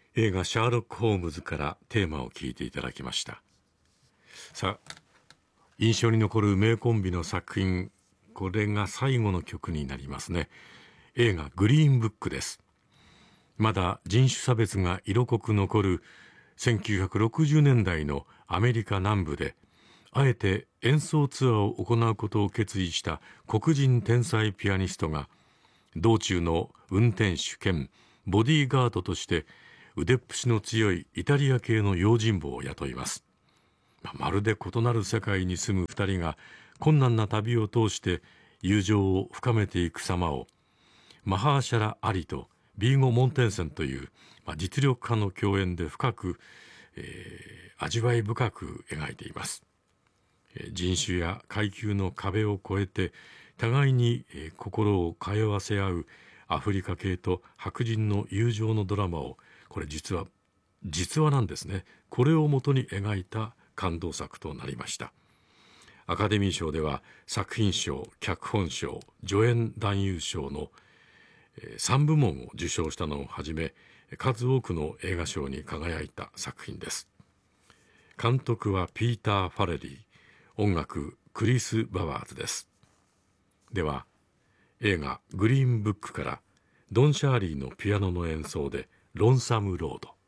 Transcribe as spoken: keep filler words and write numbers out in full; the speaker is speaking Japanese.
映画シャーロック・ホームズからテーマを聞いていただきました。さあ、印象に残る名コンビの作品、これが最後の曲になりますね。映画グリーンブックです。まだ人種差別が色濃く残るせんきゅうひゃくろくじゅうねんだいのアメリカ南部で、あえて演奏ツアーを行うことを決意した黒人天才ピアニストが、道中の運転手兼ボディーガードとして腕っぷしの強いイタリア系の用心棒を雇います。まるで異なる世界に住む二人が困難な旅を通して友情を深めていく様を、マハーシャラ・アリとビーゴ・モンテンセンという、まあ、実力派の共演で深く、えー、味わい深く描いています。人種や階級の壁を越えて互いに心を通わせ合うアフリカ系と白人の友情のドラマを、これ実は実話なんですね。これをもとに描いた感動作となりました。アカデミー賞では作品賞、脚本賞、助演男優賞のさんぶもんを受賞したのをはじめ、数多くの映画賞に輝いた作品です。監督はピーター・ファレリー、音楽クリス・バワーズです。では映画グリーンブックからドン・シャーリーのピアノの演奏でロンサム・ロード。